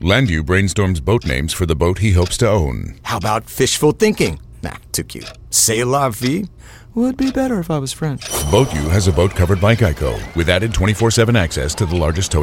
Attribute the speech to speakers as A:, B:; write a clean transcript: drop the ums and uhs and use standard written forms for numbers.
A: Landu brainstorms boat names for the boat he hopes to own.
B: How about fishful thinking? Nah, too cute. C'est la vie? Would be better if I was French.
A: Boat U has a boat covered by Geico with added 24/7 access to the largest tow